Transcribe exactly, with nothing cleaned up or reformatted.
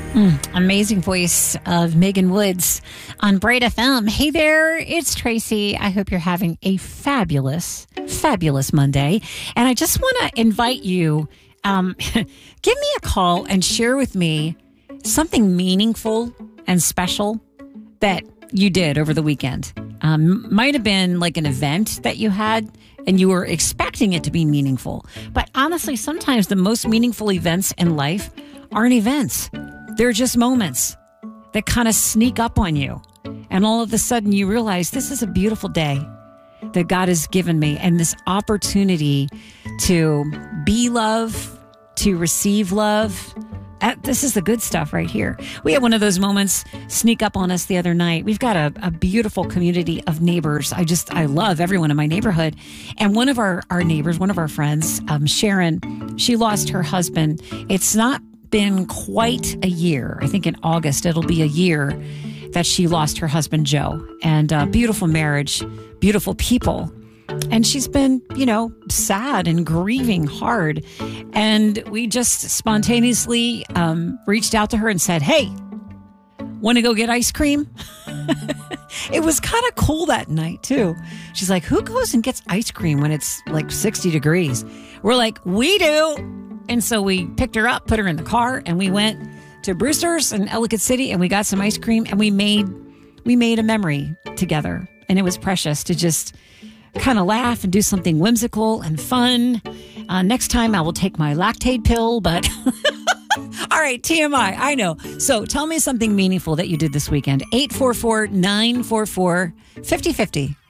Mm, amazing voice of Megan Woods on Bright F M. Hey there, it's Tracy. I hope you're having a fabulous, fabulous Monday. And I just want to invite you, um, give me a call and share with me something meaningful and special that you did over the weekend. Um, might have been like an event that you had and you were expecting it to be meaningful. But honestly, sometimes the most meaningful events in life aren't events. They're just moments that kind of sneak up on you. And all of a sudden you realize this is a beautiful day that God has given me, and this opportunity to be love, to receive love. Uh, This is the good stuff right here. We had one of those moments sneak up on us the other night. We've got a, a beautiful community of neighbors. I just, I love everyone in my neighborhood. And one of our, our neighbors, one of our friends, um, Sharon, she lost her husband. It's not been quite a year. I think in August, it'll be a year that she lost her husband, Joe. And uh, beautiful marriage, beautiful people. And she's been, you know, sad and grieving hard. And we just spontaneously um, reached out to her and said, hey, want to go get ice cream? It was kind of cool that night, too. She's like, who goes and gets ice cream when it's like sixty degrees? We're like, we do. And so we picked her up, put her in the car, and we went to Brewster's in Ellicott City, and we got some ice cream, and we made we made a memory together. And it was precious to just kind of laugh and do something whimsical and fun. Uh, next time I will take my Lactaid pill, but all right, T M I, I know. So tell me something meaningful that you did this weekend. eight four four, nine four four, five oh five oh.